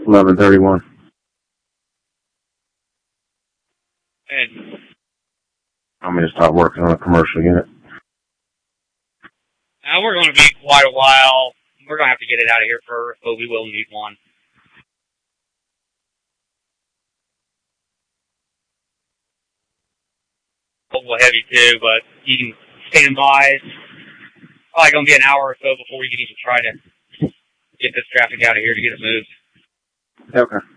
11:31. And I'm going to start working on a commercial unit. we're going to be quite a while. We're going to have to get it out of here first, but we will need one. Hopefully heavy too, but you can stand by. It's probably going to be an hour or so before we can even try to get this traffic out of here to get it moved. Okay.